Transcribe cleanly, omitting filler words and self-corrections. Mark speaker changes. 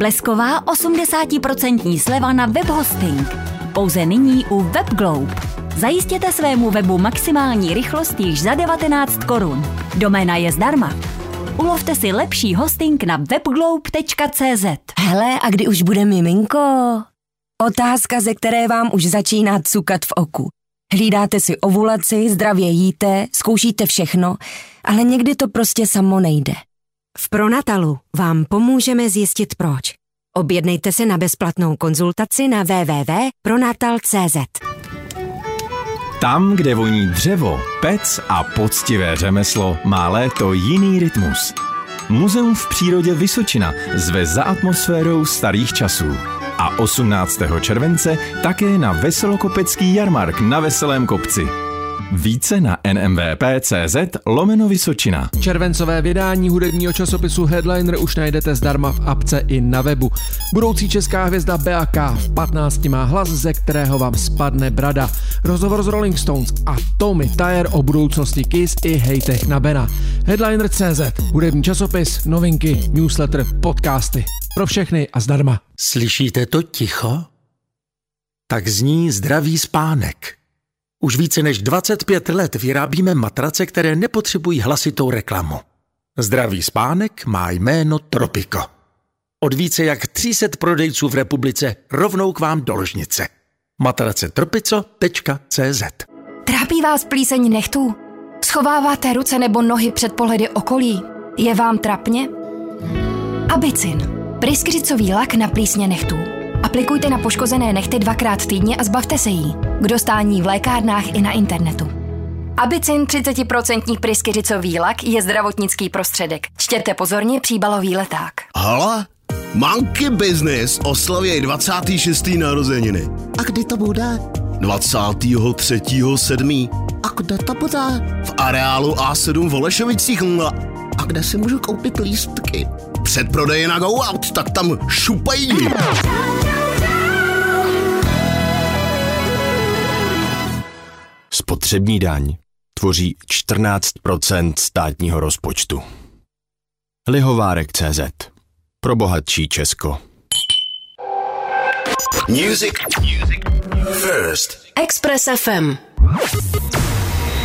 Speaker 1: Blesková 80% sleva na webhosting. Pouze nyní u WebGlobe. Zajistěte svému webu maximální rychlost již za 19 korun. Doména je zdarma. Ulovte si lepší hosting na webglobe.cz.
Speaker 2: Hele, a kdy už bude miminko? Otázka, ze které vám už začíná cukat v oku. Hlídáte si ovulaci, zdravě jíte, zkoušíte všechno, ale někdy to prostě samo nejde. V Pronatalu vám pomůžeme zjistit proč. Objednejte se na bezplatnou konzultaci na www.pronatal.cz.
Speaker 3: Tam, kde voní dřevo, pec a poctivé řemeslo, má léto jiný rytmus. Muzeum v přírodě Vysočina zve za atmosférou starých časů. A 18. července také na Veselokopecký jarmark na Veselém kopci. Více na nmvp.cz/Vysočina.
Speaker 4: Červencové vydání hudebního časopisu Headliner už najdete zdarma v apce i na webu. Budoucí česká hvězda BAK v 15 má hlas, ze kterého vám spadne brada. Rozhovor z Rolling Stones a Tommy Thayer o budoucnosti Kiss i hejtech na Bena. Headliner.cz, hudební časopis, novinky, newsletter, podcasty. Pro všechny a zdarma.
Speaker 5: Slyšíte to ticho? Tak zní zdravý spánek. Už více než 25 let vyrábíme matrace, které nepotřebují hlasitou reklamu. Zdravý spánek má jméno Tropico. Od více jak 300 prodejců v republice rovnou k vám do ložnice. Matrace tropico.cz.
Speaker 6: Trápí vás plíseň nechtů? Schováváte ruce nebo nohy před pohledy okolí? Je vám trapně? Abicin. Pryskyřicový lak na plísně nechtů. Aplikujte na poškozené nehty 2x týdně a zbavte se jí. K dostání v lékárnách i na internetu. Abicin 30% pryskyřicový lak je zdravotnický prostředek. Čtěte pozorně příbalový leták.
Speaker 7: Hala, Monkey Business oslaví 26. narozeniny.
Speaker 8: A kdy to bude?
Speaker 7: 23.7.
Speaker 8: A kde to bude?
Speaker 7: V areálu A7 v Holešovicích.
Speaker 8: A kde si můžu koupit lístky?
Speaker 7: Předprodeje na Go Out, tak tam šupají.
Speaker 9: Spotřební daň tvoří 14% státního rozpočtu. Lihovárek.cz. Pro bohatší Česko.
Speaker 7: Music first.
Speaker 6: Express FM.